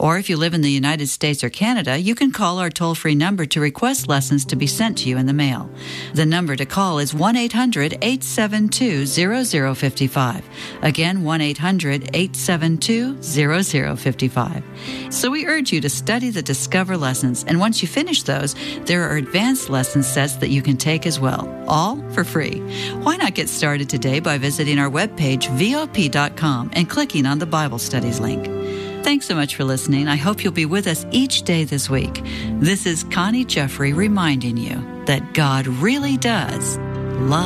Or if you live in the United States or Canada, you can call our toll-free number to request lessons to be sent to you in the mail. The number to call is 1-800-872-0055. Again, 1-800-872-0055. So we urge you to study the Discover lessons, and once you finish those, there are advanced lesson sets that you can take as well, all for free. Why not get started today by visiting our webpage, VOP.com, and clicking on the Bible Studies link. Thanks so much for listening. I hope you'll be with us each day this week. This is Connie Jeffrey reminding you that God really does love